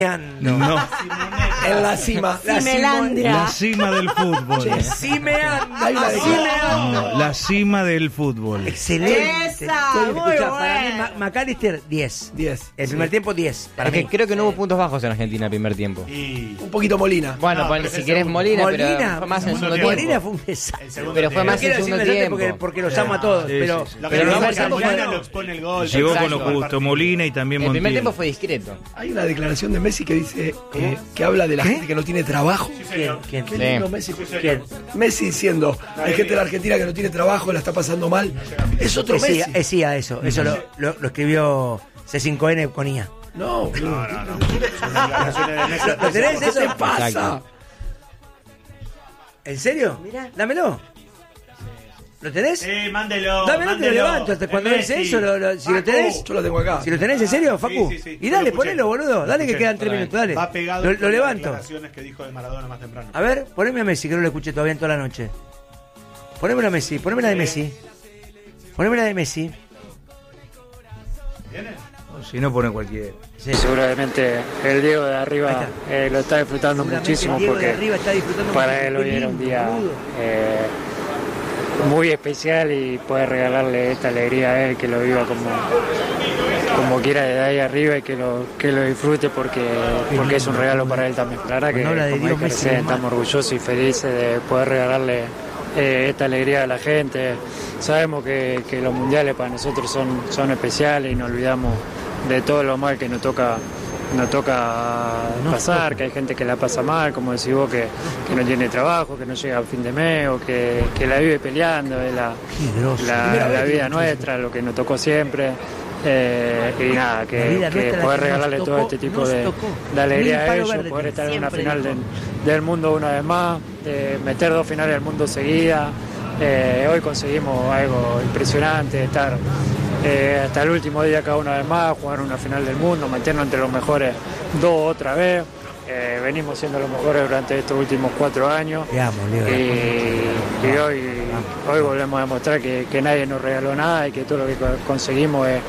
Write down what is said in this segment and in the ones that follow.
No. En la cima. Cimelandria. La cima del fútbol. La cima del fútbol. Excelente. Esa, muy Escuchá, bueno. para mí, McAllister, 10. 10. El primer tiempo, 10. Para Es mí. que creo que no hubo puntos bajos en Argentina el primer tiempo. Un poquito Molina. Bueno, si querés Molina, pero fue más en el segundo tiempo. Molina fue un desastre. Pero fue más en el No quiero segundo decir tiempo. porque los amo a todos. Sí, pero sí, sí. Pero Pero el no, primer Molina tiempo lo expone el gol. Llegó con Exacto. lo justo. Molina y también El primer Montiel. tiempo fue discreto. Hay una declaración de Messi que dice que habla de la gente que no tiene trabajo. ¿Quién? Qué Sí. lindo Messi. ¿Quién? Messi diciendo, hay gente de la Argentina que no tiene trabajo, la está pasando mal. Es otro Messi. Decía eso. Eso lo escribió C5N con IA. No, ¿Lo tenés ¿qué eso? te pasa? Exacto. ¿En serio? Mirá. Dámelo. ¿Lo tenés? Mándelo. Dámelo, te lo levanto. Hasta cuando dice eso, si lo tenés. Yo lo tengo acá. Si lo tenés, ¿en serio, Facu? Sí. Y Yo dale, lo escuché. ponelo, boludo. Dale que Escuché. quedan 3 minutos, dale. Va pegado Lo con las levanto. declaraciones que dijo de Maradona más temprano. A ver, poneme a Messi, que no lo escuché todavía en toda la noche. Ponémela a Messi, ponémela de Messi. Ponémela de Messi. Si no, pone cualquiera. Sí. Seguramente el Diego de Ahí arriba lo está disfrutando Seguramente muchísimo el Diego de porque arriba está disfrutando para mucho. él Qué hoy era un lindo, día boludo. muy especial y poder regalarle esta alegría a él, que lo viva como quiera desde ahí arriba y que lo disfrute porque es un regalo para él también. La verdad que Cuando habla de como Dios, dije Messi recién, es más. estamos orgullosos y felices de poder regalarle esta alegría a la gente. Sabemos que los mundiales para nosotros son especiales y nos olvidamos de todo lo mal que nos toca pasar, que hay gente que la pasa mal, como decís vos, que no tiene trabajo, que no llega a fin de mes o que la vive peleando, es la vida nuestra, lo que nos tocó siempre. Y nada, que poder regalarle todo este tipo de alegría a ellos, poder estar en una final del mundo una vez más, meter 2 finales del mundo seguidas. Hoy conseguimos algo impresionante, estar hasta el último día cada una vez más, jugar una final del mundo, meternos entre los mejores 2 otra vez. Venimos siendo los mejores durante estos últimos 4 años. Te amo, Leo. Y hoy volvemos a demostrar que nadie nos regaló nada y que todo lo que conseguimos es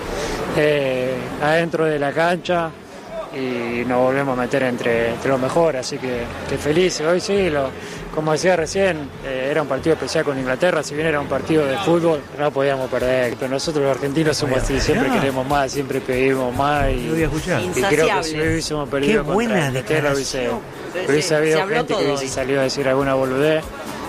adentro de la cancha y nos volvemos a meter entre los mejores, así que felices. Hoy sí, como decía recién, era un partido especial con Inglaterra, si bien era un partido de fútbol, no podíamos perder, pero nosotros los argentinos somos así, siempre queremos más, siempre pedimos más y Lo voy a escuchar. creo que si Insaciables. hubiésemos Qué perdido buena contra Inglaterra hubiese habido Se habló gente que todo hubiese hoy. salido a decir alguna boludez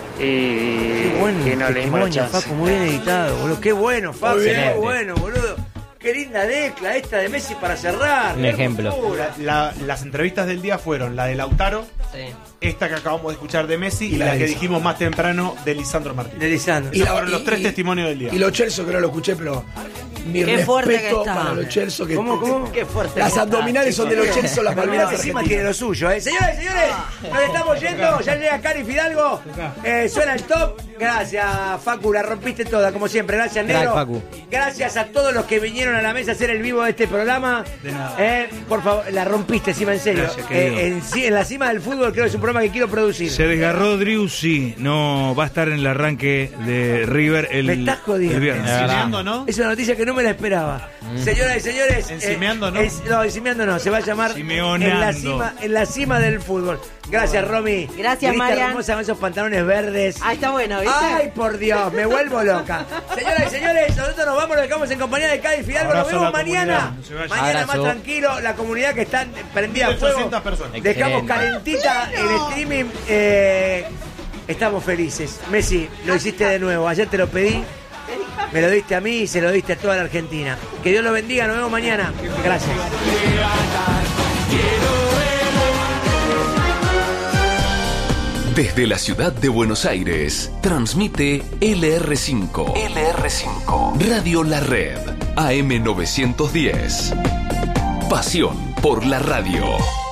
Qué bueno, y no le dimos la testimonio, chance. Facu, muy bien editado, boludo. Qué bueno, Facu, muy Excelente. bueno, boludo. Qué linda decla esta de Messi para cerrar. Un Qué ejemplo. hermosura. Las entrevistas del día fueron la de Lautaro, esta que acabamos de escuchar de Messi y la la de que Lisandro. dijimos más temprano de Lisandro Martínez. De Lisandro. Esos fueron los 3 testimonios del día. Y los Chelsea, que no lo escuché, pero mi Qué fuerte respeto que está. para los Chelsea. Que ¿Cómo? Qué fuerte. Las abdominales son de los Chelsea, las Malvinas Encima argentinas. tiene lo suyo, Señores, nos estamos yendo. Ya llega Cari Fidalgo. Suena el top. Gracias, Facu. La rompiste toda, como siempre. Gracias, Crack, Negro. Facu. Gracias a todos los que vinieron a la mesa a hacer el vivo de este programa. De nada. Por favor, la rompiste, encima, en serio. Gracias, querido. En la cima del fútbol, creo que es un programa que quiero producir. Se desgarró Driussi, no va a estar en el arranque de River el Me estás jodiendo. viernes. Encimeando, ¿no? Es una noticia que no me la esperaba. Señoras y señores. Encimeando, ¿no? No, encimeando no. Se va a llamar Simeonando. en la cima del fútbol. Gracias, Romy. Gracias, Viniste Marian. hermosa con esos pantalones verdes. Ah, está bueno, ¿viste? Ay, por Dios, me vuelvo loca. Señoras y señores, nosotros nos vamos, nos dejamos en compañía de Cádiz Fidalgo. Nos Abrazo a vemos la mañana. comunidad. No se vayan. Mañana Abrazo. más tranquilo. La comunidad que está prendida a fuego. 800 personas. Dejamos Excelente. calentita el streaming. Estamos felices. Messi, lo hiciste de nuevo. Ayer te lo pedí. Me lo diste a mí y se lo diste a toda la Argentina. Que Dios lo bendiga. Nos vemos mañana. Gracias. Desde la ciudad de Buenos Aires, transmite LR5. LR5. Radio La Red. AM 910. Pasión por la radio.